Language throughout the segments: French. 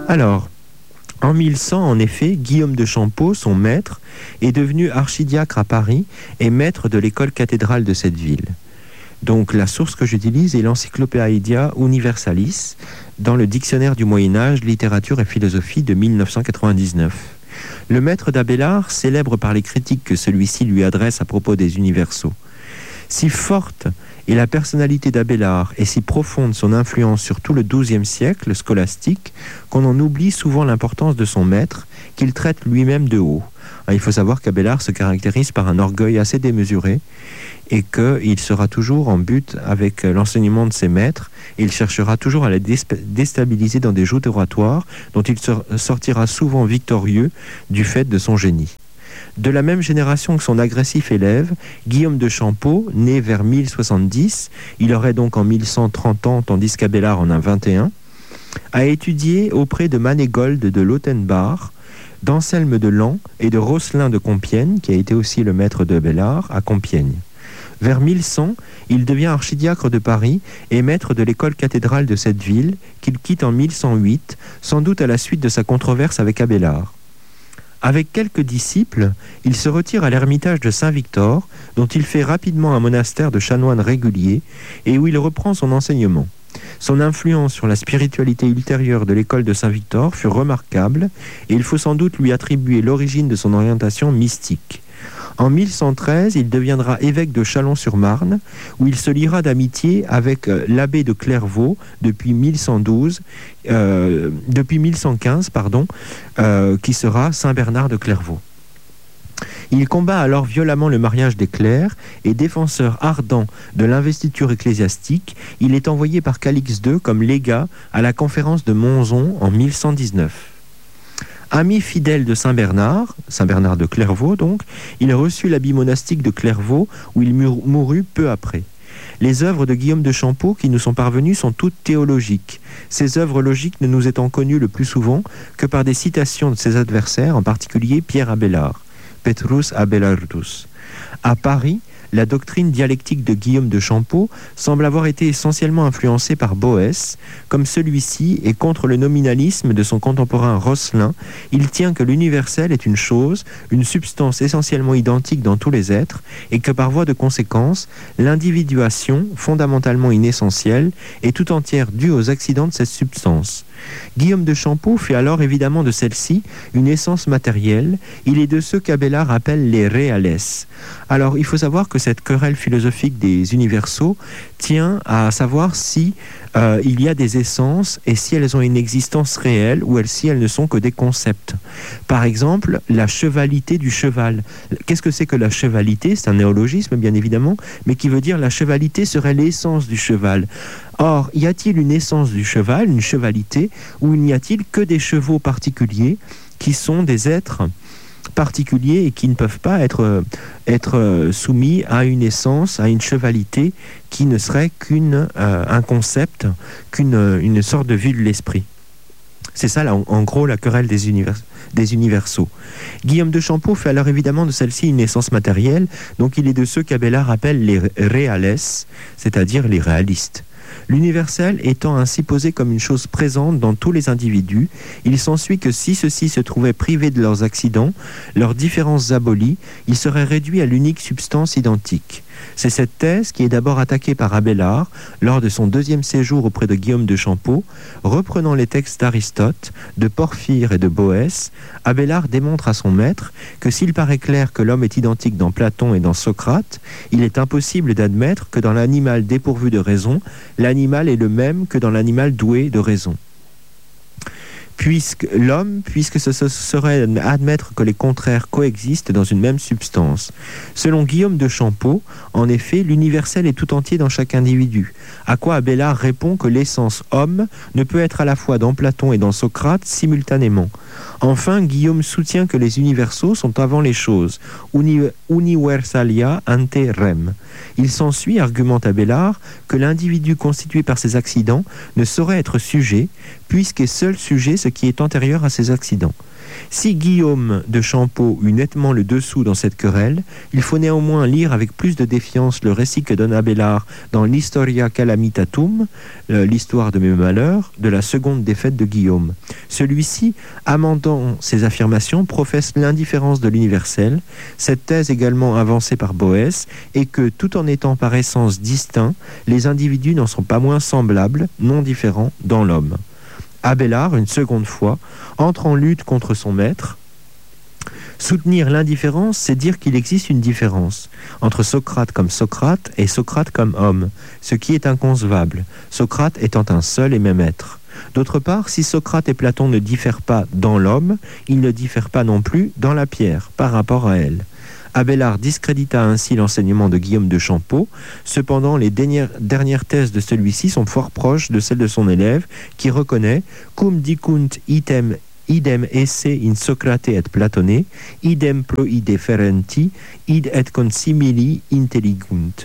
Alors, en 1100, en effet, Guillaume de Champeaux, son maître, est devenu archidiacre à Paris et maître de l'école cathédrale de cette ville. Donc la source que j'utilise est l'Encyclopædia Universalis dans le dictionnaire du Moyen-Âge, littérature et philosophie de 1999. Le maître d'Abélard célèbre par les critiques que celui-ci lui adresse à propos des universaux. Si forte est la personnalité d'Abélard et si profonde son influence sur tout le XIIe siècle scolastique qu'on en oublie souvent l'importance de son maître, qu'il traite lui-même de haut. Il faut savoir qu'Abélard se caractérise par un orgueil assez démesuré et qu'il sera toujours en but avec l'enseignement de ses maîtres et il cherchera toujours à les déstabiliser dans des joutes oratoires dont il sortira souvent victorieux du fait de son génie. De la même génération que son agressif élève, Guillaume de Champeaux, né vers 1070, il aurait donc en 1130 ans tandis qu'Abélard en a 21, a étudié auprès de Manégold de Lautenbach, d'Anselme de Laon et de Rosselin de Compiègne, qui a été aussi le maître d'Abélard à Compiègne. Vers 1100, il devient archidiacre de Paris et maître de l'école cathédrale de cette ville, qu'il quitte en 1108, sans doute à la suite de sa controverse avec Abélard. Avec quelques disciples, il se retire à l'ermitage de Saint-Victor, dont il fait rapidement un monastère de chanoines réguliers et où il reprend son enseignement. Son influence sur la spiritualité ultérieure de l'école de Saint-Victor fut remarquable et il faut sans doute lui attribuer l'origine de son orientation mystique. En 1113, il deviendra évêque de Châlons-sur-Marne, où il se liera d'amitié avec l'abbé de Clairvaux depuis 1115, qui sera Saint Bernard de Clairvaux. Il combat alors violemment le mariage des clercs et défenseur ardent de l'investiture ecclésiastique, il est envoyé par Calix II comme légat à la conférence de Monzon en 1119. Ami fidèle de Saint Bernard de Clairvaux donc, il reçut l'habit monastique de Clairvaux où il mourut peu après. Les œuvres de Guillaume de Champeaux qui nous sont parvenues sont toutes théologiques. Ces œuvres logiques ne nous étant connues le plus souvent que par des citations de ses adversaires, en particulier Pierre Abélard, Petrus Abelardus. À Paris, la doctrine dialectique de Guillaume de Champeaux semble avoir été essentiellement influencée par Boès. Comme celui-ci est contre le nominalisme de son contemporain Rosselin, il tient que l'universel est une chose, une substance essentiellement identique dans tous les êtres, et que par voie de conséquence, l'individuation, fondamentalement inessentielle, est tout entière due aux accidents de cette substance. Guillaume de Champeaux fait alors évidemment de celle-ci une essence matérielle. Il est de ceux qu'Abélard appelle les reales. Alors il faut savoir que cette querelle philosophique des universaux tient à savoir si il y a des essences et si elles ont une existence réelle ou si elles ne sont que des concepts. Par exemple, la chevalité du cheval. Qu'est-ce que c'est que la chevalité ? C'est un néologisme bien évidemment, mais qui veut dire la chevalité serait l'essence du cheval. Or, y a-t-il une essence du cheval, une chevalité, ou n'y a-t-il que des chevaux particuliers qui sont des êtres particuliers et qui ne peuvent pas être soumis à une essence, à une chevalité qui ne serait qu'un concept, une sorte de vue de l'esprit. C'est ça, là, en gros, la querelle des universaux. Guillaume de Champeaux fait alors évidemment de celle-ci une essence matérielle, donc il est de ceux qu'Abélard appelle les reales, c'est-à-dire les réalistes. L'universel étant ainsi posé comme une chose présente dans tous les individus, il s'ensuit que si ceux-ci se trouvaient privés de leurs accidents, leurs différences abolies, ils seraient réduits à l'unique substance identique. C'est cette thèse qui est d'abord attaquée par Abélard lors de son deuxième séjour auprès de Guillaume de Champeaux. Reprenant les textes d'Aristote, de Porphyre et de Boès, Abélard démontre à son maître que s'il paraît clair que l'homme est identique dans Platon et dans Socrate, il est impossible d'admettre que dans l'animal dépourvu de raison, l'animal est le même que dans l'animal doué de raison. Puisque ce serait admettre que les contraires coexistent dans une même substance. Selon Guillaume de Champeaux, en effet, l'universel est tout entier dans chaque individu, à quoi Abélard répond que l'essence homme ne peut être à la fois dans Platon et dans Socrate simultanément. Enfin, Guillaume soutient que les universaux sont avant les choses, universalia ante rem. Il s'ensuit, argumente Abélard, que l'individu constitué par ses accidents ne saurait être sujet, puisqu'est seul sujet ce qui est antérieur à ses accidents. Si Guillaume de Champeaux eut nettement le dessous dans cette querelle, il faut néanmoins lire avec plus de défiance le récit que donne Abélard dans l'Historia Calamitatum, l'histoire de mes malheurs, de la seconde défaite de Guillaume. Celui-ci, amendant ses affirmations, professe l'indifférence de l'universel, cette thèse également avancée par Boès, et que, tout en étant par essence distincts, les individus n'en sont pas moins semblables, non différents, dans l'homme. Abélard, une seconde fois, entre en lutte contre son maître. Soutenir l'indifférence, c'est dire qu'il existe une différence entre Socrate comme Socrate et Socrate comme homme, ce qui est inconcevable, Socrate étant un seul et même être. D'autre part, si Socrate et Platon ne diffèrent pas dans l'homme, ils ne diffèrent pas non plus dans la pierre, par rapport à elle. Abélard discrédita ainsi l'enseignement de Guillaume de Champeaux. Cependant, les dernières thèses de celui-ci sont fort proches de celles de son élève, qui reconnaît « cum dicunt idem esse in Socrate et Platone, idem pro ide ferenti, id et consimili inteligunt ».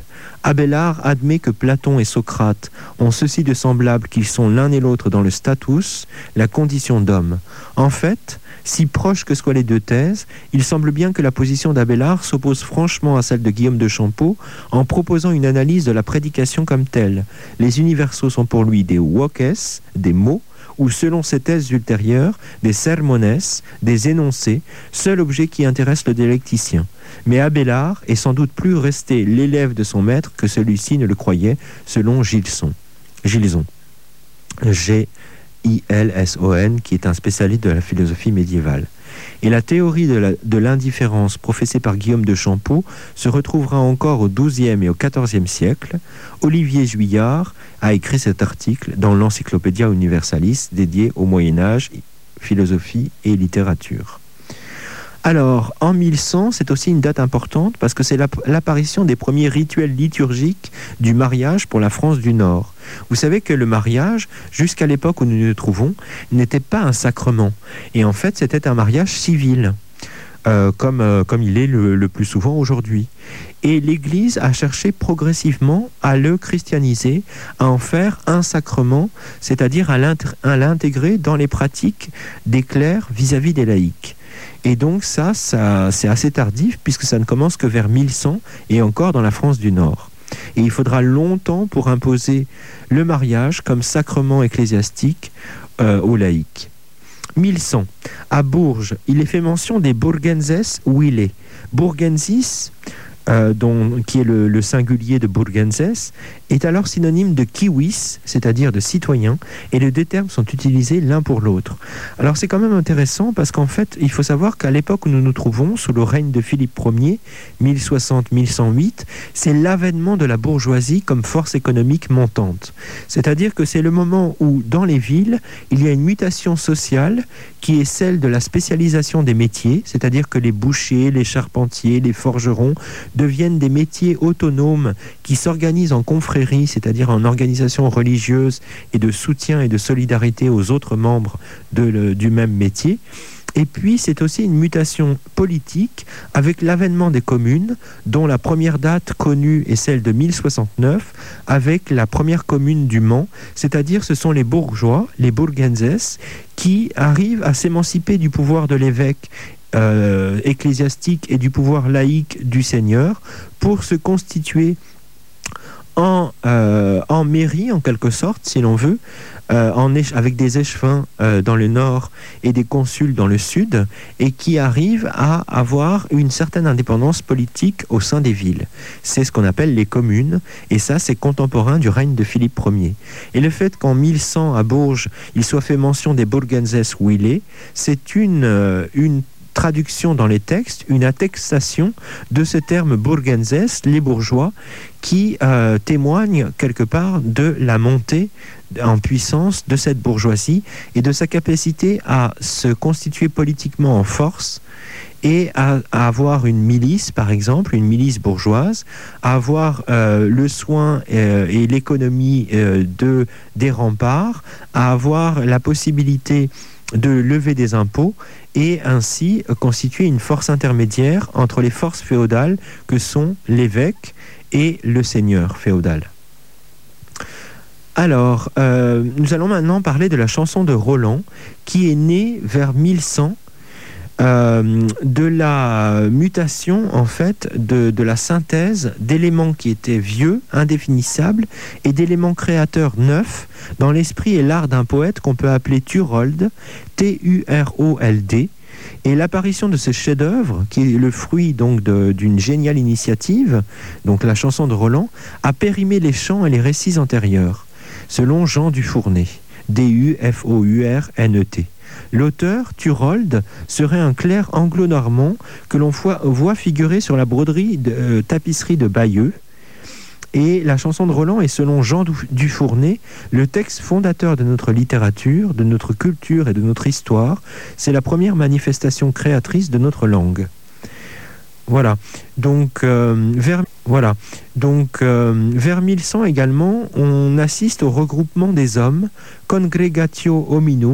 Abélard admet que Platon et Socrate ont ceci de semblable qu'ils sont l'un et l'autre dans le status, la condition d'homme. En fait, si proches que soient les deux thèses, il semble bien que la position d'Abélard s'oppose franchement à celle de Guillaume de Champeaux en proposant une analyse de la prédication comme telle. Les universaux sont pour lui des voces, des mots, ou selon ses thèses ultérieures, des sermones, des énoncés, seul objet qui intéresse le dialecticien. Mais Abélard est sans doute plus resté l'élève de son maître que celui-ci ne le croyait, selon Gilson. Gilson. G-I-L-S-O-N, qui est un spécialiste de la philosophie médiévale. Et la théorie de l'indifférence professée par Guillaume de Champeaux se retrouvera encore au XIIe et au XIVe siècle. Olivier Juillard a écrit cet article dans l'Encyclopædia Universalis dédié au Moyen-Âge, philosophie et littérature. Alors, en 1100, c'est aussi une date importante parce que c'est l'apparition des premiers rituels liturgiques du mariage pour la France du Nord. Vous savez que le mariage, jusqu'à l'époque où nous nous trouvons, n'était pas un sacrement. Et en fait, c'était un mariage civil, comme il est le plus souvent aujourd'hui. Et l'Église a cherché progressivement à le christianiser, à en faire un sacrement, c'est-à-dire à l'intégrer dans les pratiques des clercs vis-à-vis des laïcs. Et donc ça c'est assez tardif puisque ça ne commence que vers 1100 et encore dans la France du Nord. Et il faudra longtemps pour imposer le mariage comme sacrement ecclésiastique aux laïcs. 1100. À Bourges, il est fait mention des Burgenses Wille. Burgensis, qui est le singulier de Burgenses, est alors synonyme de kiwis, c'est-à-dire de citoyen, et les deux termes sont utilisés l'un pour l'autre. Alors c'est quand même intéressant parce qu'en fait, il faut savoir qu'à l'époque où nous nous trouvons, sous le règne de Philippe Ier, 1060-1108, c'est l'avènement de la bourgeoisie comme force économique montante. C'est-à-dire que c'est le moment où, dans les villes, il y a une mutation sociale qui est celle de la spécialisation des métiers, c'est-à-dire que les bouchers, les charpentiers, les forgerons deviennent des métiers autonomes qui s'organisent en confréries, c'est-à-dire en organisation religieuse et de soutien et de solidarité aux autres membres du même métier. Et puis, c'est aussi une mutation politique avec l'avènement des communes, dont la première date connue est celle de 1069, avec la première commune du Mans, c'est-à-dire ce sont les bourgeois, les Burgenses, qui arrivent à s'émanciper du pouvoir de l'évêque ecclésiastique et du pouvoir laïque du seigneur pour se constituer en mairie, en quelque sorte, si l'on veut, avec des échevins dans le nord et des consuls dans le sud, et qui arrivent à avoir une certaine indépendance politique au sein des villes. C'est ce qu'on appelle les communes, et ça, c'est contemporain du règne de Philippe Ier. Et le fait qu'en 1100, à Bourges, il soit fait mention des Burgenses Wille, c'est une traduction dans les textes, une attestation de ce terme Burgenses, les bourgeois, qui témoigne quelque part de la montée en puissance de cette bourgeoisie et de sa capacité à se constituer politiquement en force et à avoir une milice, par exemple, une milice bourgeoise, à avoir le soin et l'économie des remparts, à avoir la possibilité de lever des impôts et ainsi constituer une force intermédiaire entre les forces féodales que sont l'évêque et le seigneur féodal. Alors, nous allons maintenant parler de la chanson de Roland qui est née vers 1100 de la mutation, en fait, de la synthèse d'éléments qui étaient vieux, indéfinissables, et d'éléments créateurs neufs dans l'esprit et l'art d'un poète qu'on peut appeler Turold, T-U-R-O-L-D. Et l'apparition de ce chef-d'œuvre, qui est le fruit donc d'une géniale initiative, donc la chanson de Roland, a périmé les chants et les récits antérieurs, selon Jean Dufournet, D-U-F-O-U-R-N-E-T. L'auteur, Turold, serait un clerc anglo-normand que l'on voit figurer sur la broderie de tapisserie de Bayeux. Et la chanson de Roland est, selon Jean Dufournet, le texte fondateur de notre littérature, de notre culture et de notre histoire. C'est la première manifestation créatrice de notre langue. Voilà. Donc, vers 1100 également, on assiste au regroupement des hommes, Congregatio Hominum,